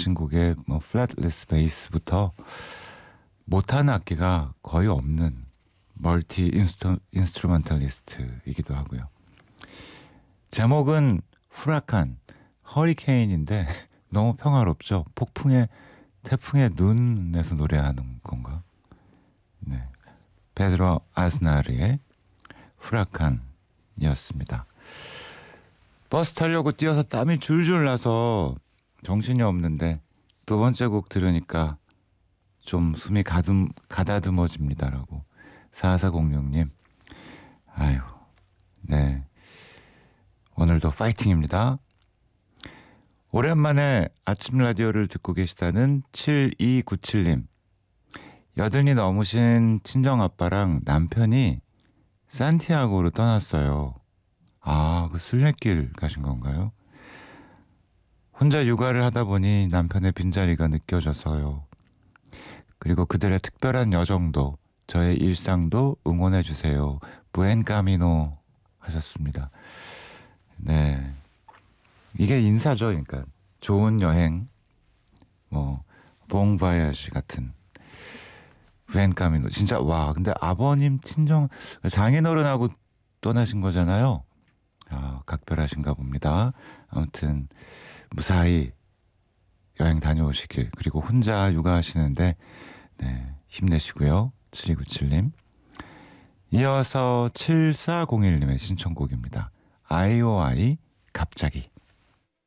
곡의 뭐 플랫리스 베이스부터 못하는 악기가 거의 없는 멀티 인스트루멘탈리스트이기도 하고요. 제목은 후라칸, 허리케인인데 너무 평화롭죠. 태풍의 눈에서 노래하는 건가? 네, 페드로 아스나르의 후라칸이었습니다. 버스 타려고 뛰어서 땀이 줄줄 나서 정신이 없는데 두 번째 곡 들으니까 좀 숨이 가다듬어집니다라고 4406님. 아유, 네, 오늘도 파이팅입니다. 오랜만에 아침 라디오를 듣고 계시다는 7297님. 여든이 넘으신 친정아빠랑 남편이 산티아고로 떠났어요. 그 순례길 가신 건가요? 혼자 육아를 하다 보니 남편의 빈자리가 느껴져서요. 그리고 그들의 특별한 여정도, 저의 일상도 응원해 주세요. 부엔 까미노 하셨습니다. 네, 이게 인사죠. 그러니까 좋은 여행, 뭐 봉바야지 같은 부엔 까미노. 진짜 와, 근데 아버님 친정 장인어른하고 떠나신 거잖아요. 각별하신가 봅니다. 아무튼 무사히 여행 다녀오시길. 그리고 혼자 육아하시는데 네, 힘내시고요. 7297님. 이어서 7401님의 신청곡입니다. IOI 갑자기.